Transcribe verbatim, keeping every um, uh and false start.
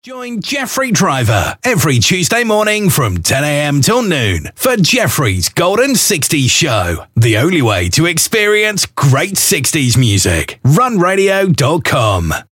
Join Jeffrey Driver every Tuesday morning from ten a.m. till noon for Jeffrey's Golden sixties Show. The only way to experience great sixties music. run radio dot com.